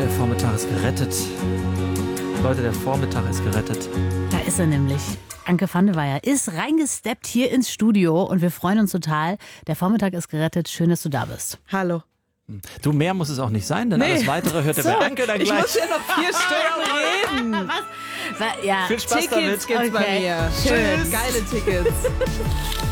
der Vormittag ist gerettet. Leute, der Vormittag ist gerettet. Da ist er nämlich. Anke van de Weyer ist reingesteppt hier ins Studio und wir freuen uns total. Der Vormittag ist gerettet. Schön, dass du da bist. Hallo. Du, mehr muss es auch nicht sein, denn alles Weitere hört ihr bei Anke dann Ich gleich. muss ja noch 4 Stunden reden. Ja. Viel Spaß Tickets damit. gibt's bei mir. Schön. Geile Tickets.